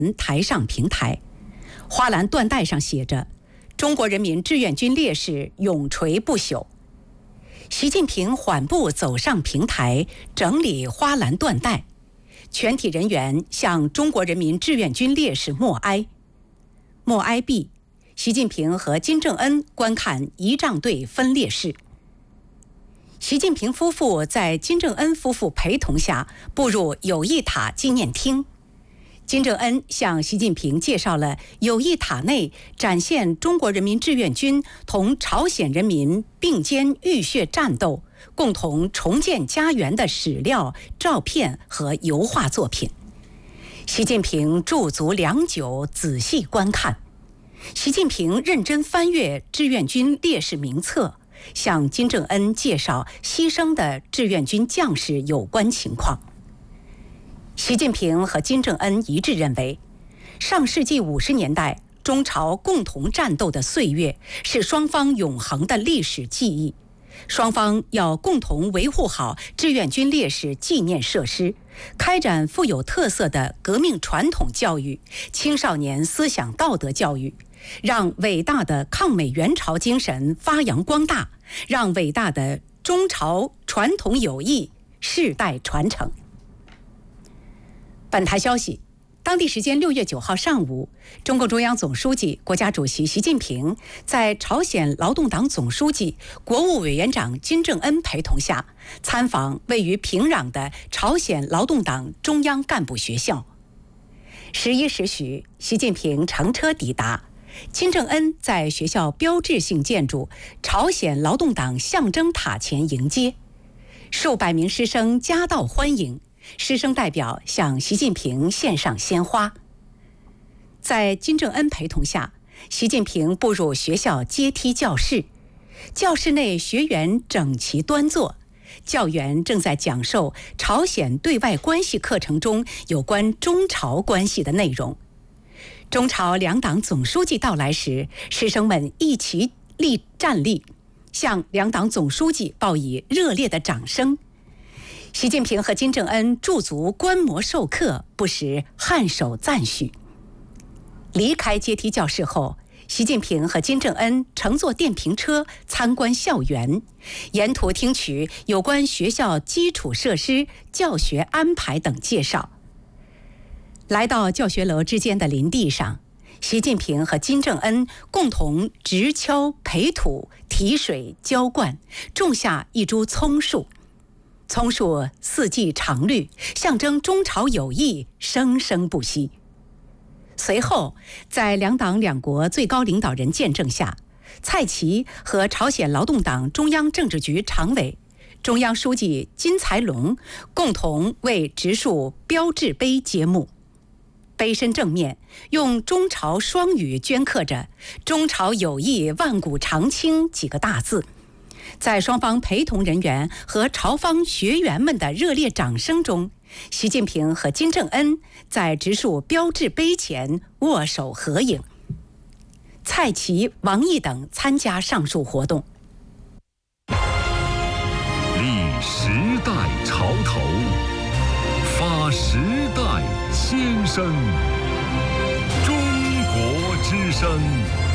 台上平台，花篮缎带上写着“中国人民志愿军烈士永垂不朽”。习近平缓步走上平台，整理花篮缎带，全体人员向中国人民志愿军烈士默哀。默哀毕，习近平和金正恩观看仪仗队分列式。习近平夫妇在金正恩夫妇陪同下步入友谊塔纪念厅。金正恩向习近平介绍了友谊塔内展现中国人民志愿军同朝鲜人民并肩浴血战斗、共同重建家园的史料、照片和油画作品。习近平驻足良久，仔细观看。习近平认真翻阅志愿军烈士名册，向金正恩介绍牺牲的志愿军将士有关情况。习近平和金正恩一致认为，上世纪50年代中朝共同战斗的岁月是双方永恒的历史记忆，双方要共同维护好志愿军烈士纪念设施，开展富有特色的革命传统教育、青少年思想道德教育，让伟大的抗美援朝精神发扬光大，让伟大的中朝传统友谊世代传承。本台消息，当地时间6月9号上午，中共中央总书记、国家主席习近平在朝鲜劳动党总书记、国务委员长金正恩陪同下，参访位于平壤的朝鲜劳动党中央干部学校。11时许，习近平乘车抵达，金正恩在学校标志性建筑朝鲜劳动党象征塔前迎接，数百名师生夹道欢迎。师生代表向习近平献上鲜花。在金正恩陪同下，习近平步入学校阶梯教室，教室内学员整齐端坐，教员正在讲授朝鲜对外关系课程中有关中朝关系的内容。中朝两党总书记到来时，师生们一起站立，向两党总书记报以热烈的掌声。习近平和金正恩驻足观摩授课，不时颔首赞许。离开阶梯教室后，习近平和金正恩乘坐电瓶车参观校园，沿途听取有关学校基础设施、教学安排等介绍。来到教学楼之间的林地上，习近平和金正恩共同植锹、培土、提水、浇灌，种下一株葱树。葱树四季常绿，象征中朝友谊生生不息。随后，在两党两国最高领导人见证下，蔡奇和朝鲜劳动党中央政治局常委、中央书记金才龙共同为植树标志碑揭幕。碑身正面用中朝双语镌刻着“中朝友谊万古长青”几个大字。在双方陪同人员和朝方学员们的热烈掌声中，习近平和金正恩在植树标志碑前握手合影。蔡奇、王毅等参加上述活动。 立时代潮头，发时代先声。中国之声。